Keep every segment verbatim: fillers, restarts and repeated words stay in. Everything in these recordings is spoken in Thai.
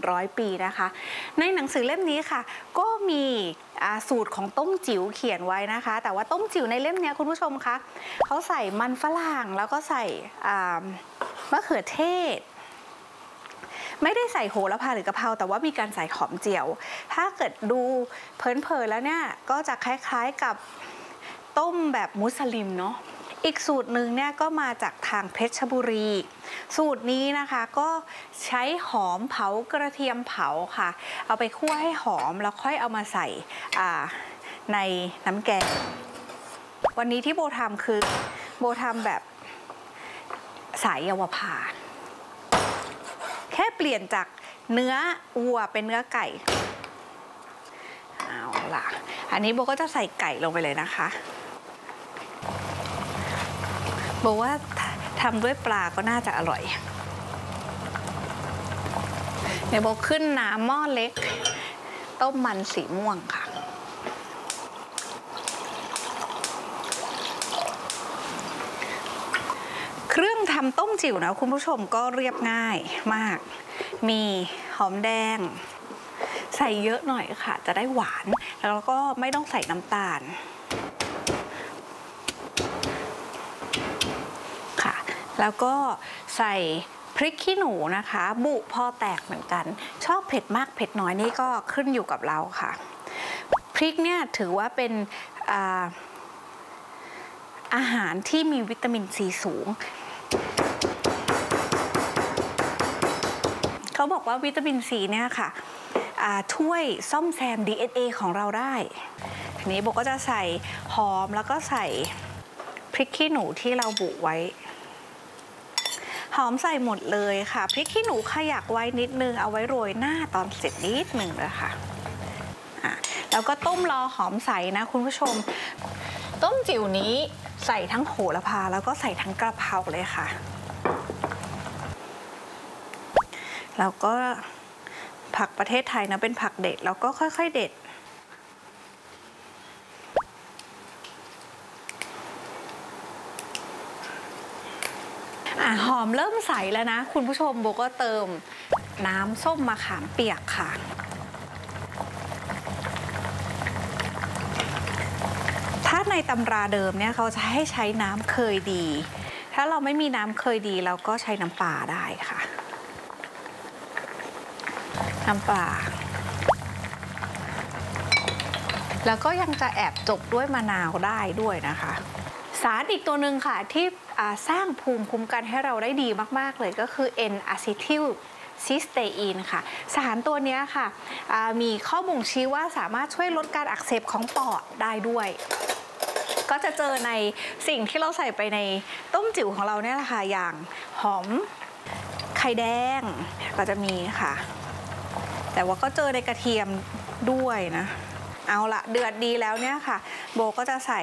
ร้อยปีนะคะในหนังสือเล่มนี้ค่ะก็มีสูตรของต้มจิ๋วเขียนไว้นะคะแต่ว่าต้มจิ๋วในเล่มนี้คุณผู้ชมคะเขาใส่มันฝรั่งแล้วก็ใส่มะเขือเทศไม่ได้ใส่โหระพาหรือกะเพราแต่ว่ามีการใส่หอมเจียวถ้าเกิดดูเพลินๆแล้วเนี่ยก็จะคล้ายๆกับต้มแบบมุสลิมเนาะอีกสูตรหนึ่งเนี่ยก็มาจากทางเพชรบุรีสูตรนี้นะคะก็ใช้หอมเผากระเทียมเผาค่ะเอาไปคั่วให้หอมแล้วค่อยเอามาใส่ในน้ำแกงวันนี้ที่โบทำคือโบทำแบบสายเยาวภาแค่เปลี่ยนจากเนื้อวัวเป็นเนื้อไก่เอาล่ะอันนี้โบก็จะใส่ไก่ลงไปเลยนะคะโบว่าทำด้วยปลาก็น่าจะอร่อยเดี๋ยวโบขึ้นน้ำหม้อเล็กต้มมันสีม่วงค่ะเครื่องทำต้มจิ๋วนะคุณผู้ชมก็เรียบง่ายมากมีหอมแดงใส่เยอะหน่อยค่ะจะได้หวานแล้วก็ไม่ต้องใส่น้ำตาลค่ะแล้วก็ใส่พริกขี้หนูนะคะบุพอแตกเหมือนกันชอบเผ็ดมากเผ็ดน้อยนี่ก็ขึ้นอยู่กับเราค่ะพริกเนี่ยถือว่าเป็นอาอาหารที่มีวิตามินซีสูงเขาบอกว่าวิตามินซีเนี่ยค่ะช่วยซ่อมแซม ดี เอ็น เอ ของเราได้ทีนี้โบก็จะใส่หอมแล้วก็ใส่พริกขี้หนูที่เราบุไว้หอมใส่หมดเลยค่ะพริกขี้หนูขยักไว้นิดนึงเอาไว้โรยหน้าตอนเสร็จนิดนึงเลยค่ะแล้วก็ต้มรอหอมใสนะคุณผู้ชมต้มจิ๋วนี้ใส่ทั้งโหระพาแล้วก็ใส่ทั้งกระเพราเลยค่ะแล้วก็ผักประเทศไทยนะเป็นผักเด็ดแล้วก็ค่อยๆเด็ดอ่ะหอมเริ่มใสแล้วนะคุณผู้ชมโบก็เติมน้ำส้มมะขามเปียกค่ะถ้าในตำราเดิมเนี่ยเขาจะให้ใช้น้ำเคยดีถ้าเราไม่มีน้ำเคยดีเราก็ใช้น้ำปลาได้ค่ะน้ำปลาแล้วก็ยังจะแอบจบด้วยมะนาวได้ด้วยนะคะสารอีกตัวหนึ่งค่ะที่สร้างภูมิคุ้มกันให้เราได้ดีมากๆเลยก็คือ เอ็น อะซิทิลซิสเตอีนค่ะสารตัวนี้ค่ะมีข้อบ่งชี้ว่าสามารถช่วยลดการอักเสบของปอดได้ด้วยก็จะเจอในสิ่งที่เราใส่ไปในต้มจิ๋วของเราเนี่ยแหละค่ะอย่างหอมไข่แดงก็จะมีค่ะแต่ว่าก็เจอในกระเทียมด้วยนะเอาละเดือดดีแล้วเนี่ยค่ะโบก็จะใส่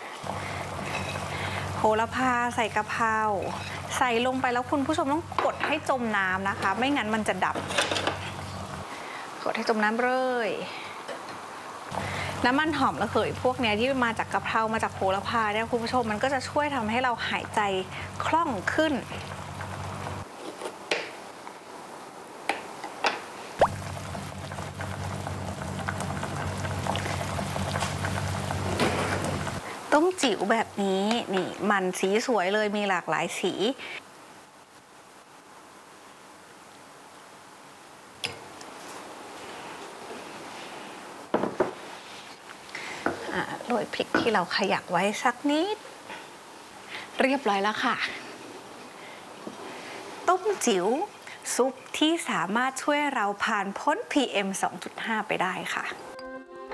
โหระพาใส่กะเพราใส่ลงไปแล้วคุณผู้ชมต้องกดให้จมน้ำนะคะไม่งั้นมันจะดับกดให้จมน้ำเลยน้ำมันหอมระเหยพวกนี้ที่มาจากกะเพรามาจากโหระพาเนี่ยคุณผู้ชมมันก็จะช่วยทำให้เราหายใจคล่องขึ้นต้มจิ๋วแบบนี้นี่มันสีสวยเลยมีหลากหลายสีโรยพริกที่เราขยักไว้สักนิดเรียบร้อยแล้วค่ะต้มจิ๋วซุปที่สามารถช่วยเราผ่านพ้น พี เอ็ม สองจุดห้า ไปได้ค่ะ